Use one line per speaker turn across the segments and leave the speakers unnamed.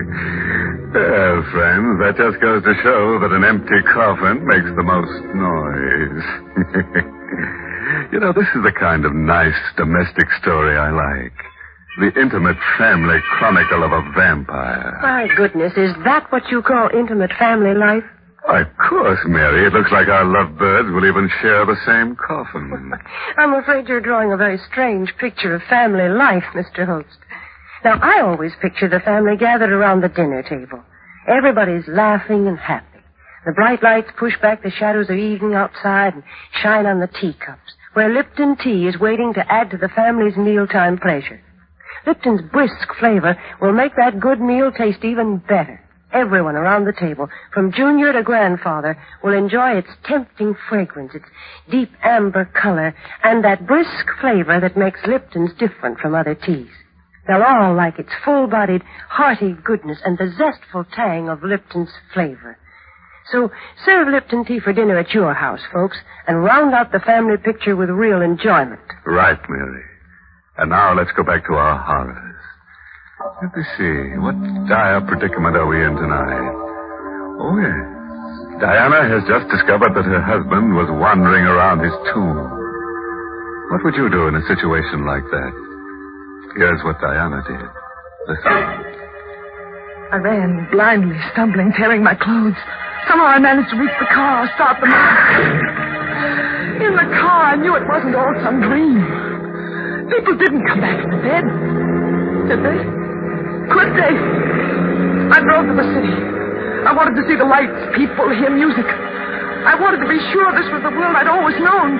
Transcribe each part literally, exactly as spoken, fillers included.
Well, friends, that just goes to show that an empty coffin makes the most noise. You know, this is the kind of nice domestic story I like. The intimate family chronicle of a vampire.
My goodness, is that what you call intimate family life?
Of course, Mary. It looks like our lovebirds will even share the same coffin.
I'm afraid you're drawing a very strange picture of family life, Mister Holst. Now, I always picture the family gathered around the dinner table. Everybody's laughing and happy. The bright lights push back the shadows of evening outside and shine on the teacups, where Lipton tea is waiting to add to the family's mealtime pleasure. Lipton's brisk flavor will make that good meal taste even better. Everyone around the table, from junior to grandfather, will enjoy its tempting fragrance, its deep amber color, and that brisk flavor that makes Lipton's different from other teas. They'll all like its full-bodied, hearty goodness and the zestful tang of Lipton's flavor. So serve Lipton tea for dinner at your house, folks, and round out the family picture with real enjoyment.
Right, Mary. And now let's go back to our horrors. Let me see. What dire predicament are we in tonight? Oh, yes. Diana has just discovered that her husband was wandering around his tomb. What would you do in a situation like that? Here's what Diana did. Listen.
I ran blindly, stumbling, tearing my clothes. Somehow I managed to reach the car, start the motor. In the car, I knew it wasn't all some dream. People didn't come back from the dead. Did they? Could they? I drove to the city. I wanted to see the lights, people, hear music. I wanted to be sure this was the world I'd always known.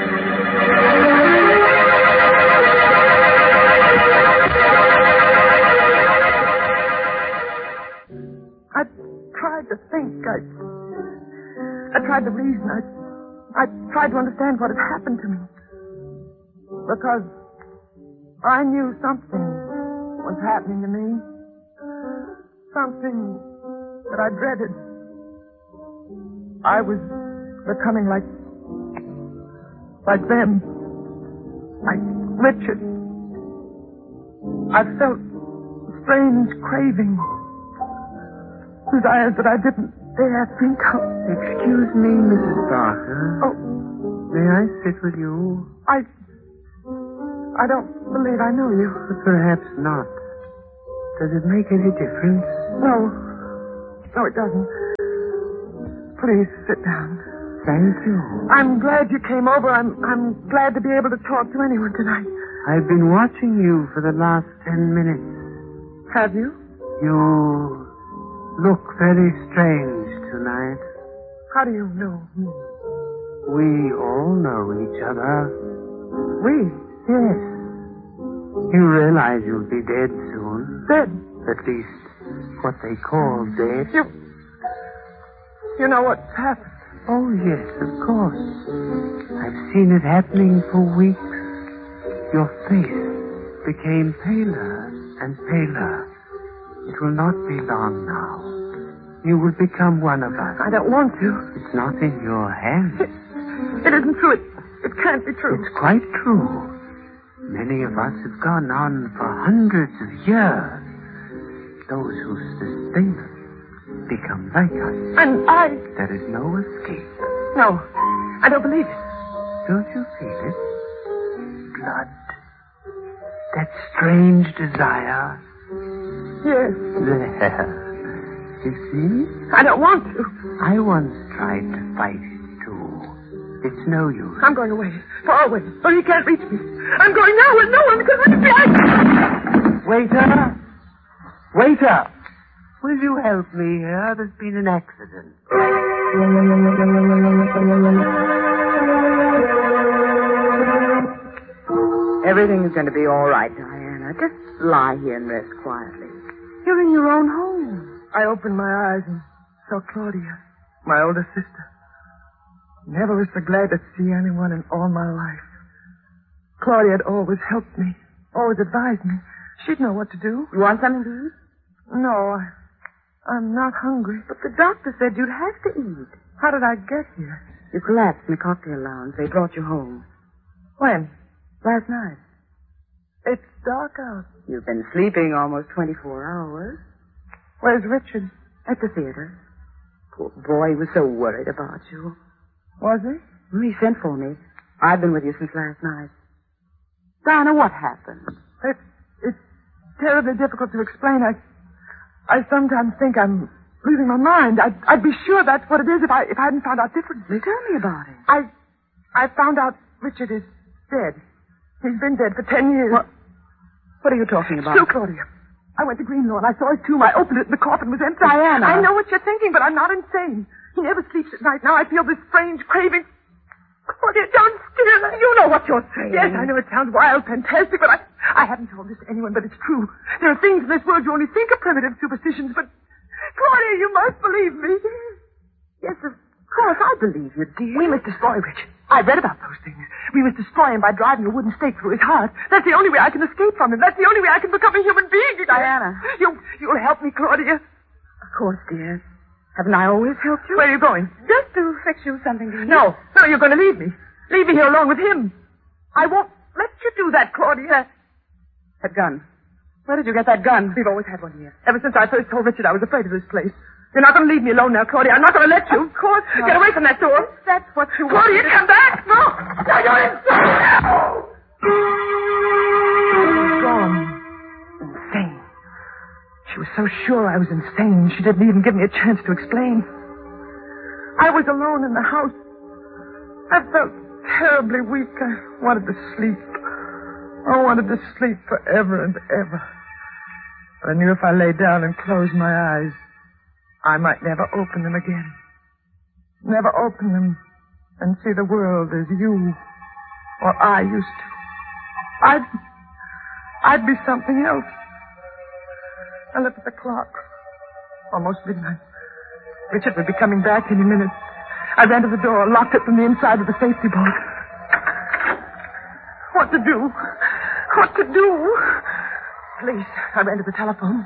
I tried to think. I, I tried to reason. I, I tried to understand what had happened to me. Because I knew something was happening to me. Something that I dreaded. I was becoming like, like them. Like Richard. I felt strange cravings. Desires that I didn't dare think of.
Excuse me, Missus Barker.
Oh.
May I sit with you?
I... I don't believe I know you.
But perhaps not. Does it make any difference?
No. No, it doesn't. Please sit down.
Thank you.
I'm glad you came over. I'm I'm glad to be able to talk to anyone tonight.
I've been watching you for the last ten minutes.
Have you?
You look very strange tonight.
How do you know me?
We all know each other.
We?
Yes. You realize you'll be dead soon.
Dead?
At least what they call dead.
You... You know what's happened?
Oh, yes, of course. I've seen it happening for weeks. Your face became paler and paler. It will not be long now. You will become one of us.
I don't want to.
It's not in your hands.
It, it isn't true. It, it can't be true.
It's quite true. Many of us have gone on for hundreds of years. Those who sustain us become like us.
And I...
There is no escape.
No, I don't believe it.
Don't you feel it? Blood. That strange desire.
Yes.
There. You see?
I don't want to.
I once tried to fight it, too. It's no use.
I'm going away. Far away. Where he can't reach me. I'm going now where no one can reach me. I...
Waiter! Waiter! Will you help me here? There's been an accident.
Everything's going to be all right, Diana. Just lie here and rest quietly. You're in your own home.
I opened my eyes and saw Claudia, my older sister. Never was so glad to see anyone in all my life. Claudia had always helped me, always advised me. She'd know what to do.
You want something to eat?
No, I, I'm not hungry.
But the doctor said you'd have to eat.
How did I get here?
You collapsed in the cocktail lounge. They brought you home.
When?
Last night.
It's dark out.
You've been sleeping almost twenty-four hours.
Where's Richard?
At the theater. Poor boy, he was so worried about you.
Was he?
He sent for me. I've been with you since last night. Diana, what happened?
It's, it's terribly difficult to explain. I, I sometimes think I'm losing my mind. I'd, I'd be sure that's what it is if I, if I hadn't found out differently.
Tell me about it.
I, I found out Richard is dead. He's been dead for ten years.
What? What are you talking about?
Still, Claudia. I went to Greenlaw and I saw his tomb. I opened it and the coffin was empty.
Diana.
I know what you're thinking, but I'm not insane. He never sleeps at night. Now I feel this strange craving. Claudia, don't steal it.
You know what you're saying.
Yes, I know it sounds wild, fantastic, but I, I haven't told this to anyone, but it's true. There are things in this world you only think are primitive superstitions, but Claudia, you must believe me.
Yes, of course, I believe you, dear.
We must destroy Richard. I read about those things. We must destroy him by driving a wooden stake through his heart. That's the only way I can escape from him. That's the only way I can become a human being again.
Diana.
You, you'll help me, Claudia.
Of course, dear. Haven't I always helped you?
Where are you going?
Just to fix you something to eat.
No, no, you're going to leave me. Leave me here along with him. I won't let you do that, Claudia.
That gun. Where did you get that gun?
We've always had one here. Ever since I first told Richard I was afraid of this place. You're not going to leave me alone now, Claudia. I'm not going to let you.
Of course not.
Get away from that door.
That's what you want.
Claudia, come back. No. No, you're insane. She's gone. Insane. She was so sure I was insane, she didn't even give me a chance to explain. I was alone in the house. I felt terribly weak. I wanted to sleep. I wanted to sleep forever and ever. But I knew if I lay down and closed my eyes, I might never open them again. Never open them and see the world as you or I used to. I'd, I'd be something else. I looked at the clock. Almost midnight. Richard would be coming back any minute. I ran to the door, locked it from the inside with a safety bolt. What to do? What to do? Police. I ran to the telephone.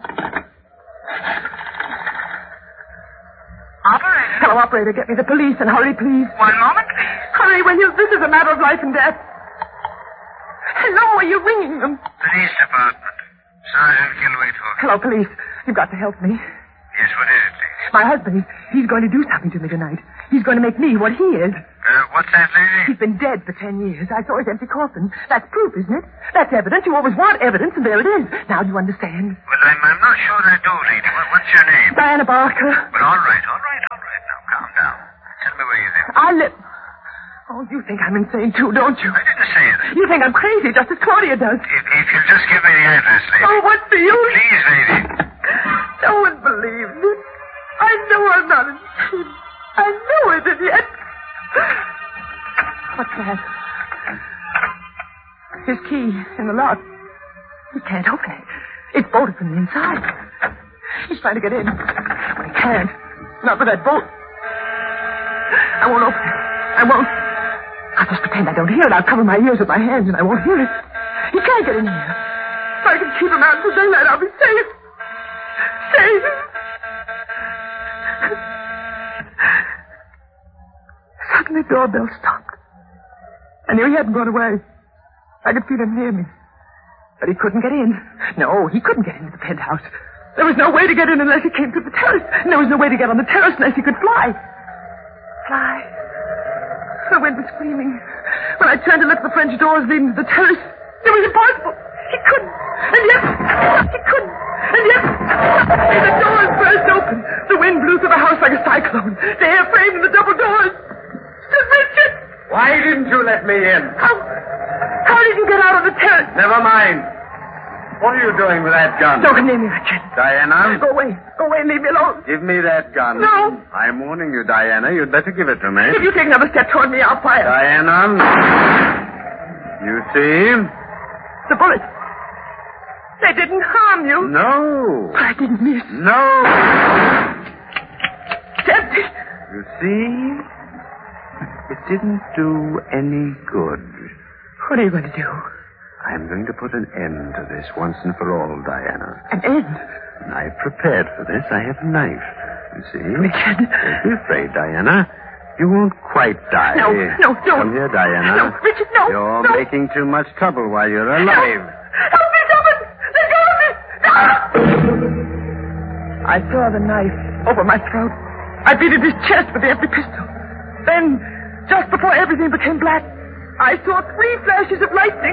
Operator?
Hello, operator. Get me the police and hurry, please.
One moment, please.
Hurry, will you? This is a matter of life and death. Hello, are you ringing them?
Police department. Sergeant Gilway talking.
Hello, police. You've got to help me.
Yes, what is it, please?
My husband, he's, he's going to do something to me tonight. He's going to make me what he is.
Uh, what's that, lady?
He's been dead for ten years. I saw his empty coffin. That's proof, isn't it? That's evidence. You always want evidence, and there it is. Now, do you understand?
Well, I'm, I'm not sure I do, lady. What, what's your name?
Diana Barker.
Well, all right, all right, all right. Now, calm down. Tell me where you live.
I live... Oh, you think I'm insane, too, don't you?
I didn't say it.
You think I'm crazy, just as Claudia does.
If, if you'll just give me the address, lady.
Oh, what's the use?
Please, lady.
No one believes it. I know I'm not insane. I know it, and yet... What's that? His key in the lock. He can't open it. It's bolted from the inside. He's trying to get in. But he can't. Not with that bolt. I won't open it. I won't. I'll just pretend I don't hear it. I'll cover my ears with my hands and I won't hear it. He can't get in here. If I can keep him out until daylight, I'll be safe. Safe. Suddenly, the doorbell stopped. I knew he hadn't gone away. I could feel him near me. But he couldn't get in. No, he couldn't get into the penthouse. There was no way to get in unless he came through the terrace. And there was no way to get on the terrace unless he could fly. Fly. The wind was screaming. When I turned to look at the French doors leading to the terrace, it was impossible. He couldn't. And yet, he couldn't. And yet, suddenly the doors burst open. The wind blew through the house like a cyclone. The air framed in the double doors. Richard!
Why didn't you let me in?
How, how did you get out on the terrace?
Never mind. What are you doing with that gun?
Don't come near me, Richard.
Diana?
Go away. Go away and leave me alone.
Give me that gun.
No.
I'm warning you, Diana. You'd better give it to me.
If you take another step toward me, I'll fire.
Diana. You see?
The bullets. They didn't harm you.
No.
But I didn't miss.
No.
Empty.
You see? It didn't do any good.
What are you going to do?
I'm going to put an end to this once and for all, Diana.
An end?
I've prepared for this. I have a knife. You see?
Richard.
Don't be afraid, Diana. You won't quite die.
No, no, don't.
Come here, Diana.
No, Richard, no.
You're
no.
making too much trouble while you're alive.
Help me, someone! Let go of me! No! I saw the knife over my throat. I beat at his chest with the empty pistol. Then, just before everything became black, I saw three flashes of lightning.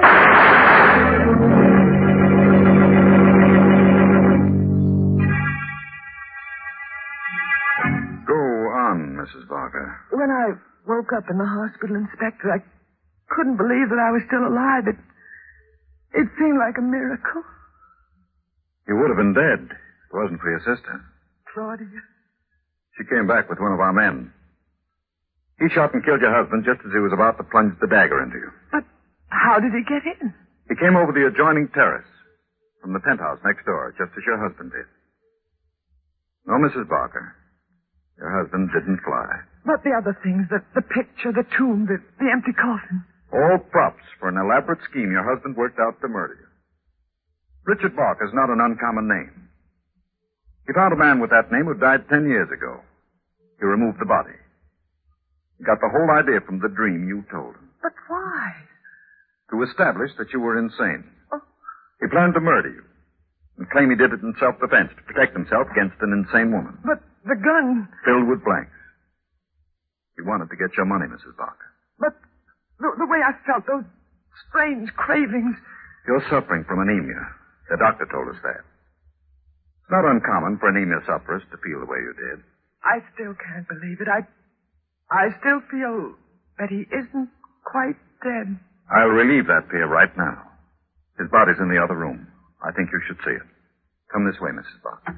Go on, Missus Barker.
When I woke up in the hospital, Inspector, I couldn't believe that I was still alive. It, it seemed like a miracle.
You would have been dead if it wasn't for your sister.
Claudia.
She came back with one of our men. He shot and killed your husband just as he was about to plunge the dagger into you.
But how did he get in?
He came over the adjoining terrace from the penthouse next door, just as your husband did. No, Missus Barker. Your husband didn't fly.
But the other things, the, the picture, the tomb, the, the empty coffin.
All props for an elaborate scheme your husband worked out to murder you. Richard Barker's not an uncommon name. He found a man with that name who died ten years ago. He removed the body. He got the whole idea from the dream you told him.
But why?
To establish that you were insane.
Oh.
He planned to murder you and claim he did it in self-defense to protect himself against an insane woman.
But the gun...
Filled with blanks. He wanted to get your money, Missus Barker.
But the, the way I felt, those strange cravings...
You're suffering from anemia. The doctor told us that. It's not uncommon for anemia sufferers to feel the way you did.
I still can't believe it. I, I still feel that he isn't quite dead.
I'll relieve that fear right now. His body's in the other room. I think you should see it. Come this way, Missus Barker.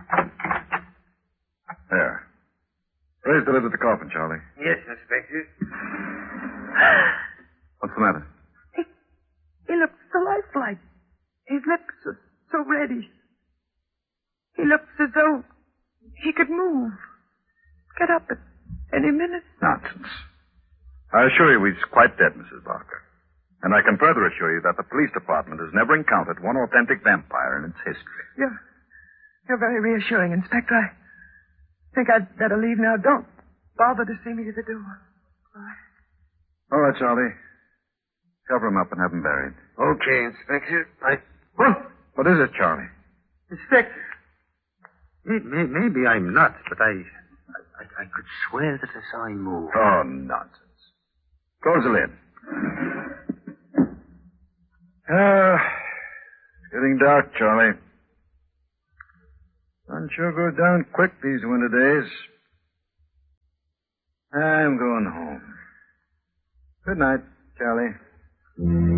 There. Please deliver the coffin, Charlie.
Yes, Inspector.
What's the matter?
He, he looks so lifelike. His lips are so red. He, he looks as though he could move. Get up at any minute.
Nonsense. I assure you he's quite dead, Missus Barker. And I can further assure you that the police department has never encountered one authentic vampire in its history.
You're, you're very reassuring, Inspector. I think I'd better leave now. Don't bother to see me to the door. All right.
All right, Charlie. Cover him up and have him buried.
Okay, Inspector. I...
What? What is it, Charlie?
Inspector. Maybe, maybe I'm nuts, but I, I... I could swear that I saw him move.
Oh, nonsense. Close the lid. Ah, it's getting dark, Charlie. Sun sure goes down quick these winter days. I'm going home. Good night, Charlie.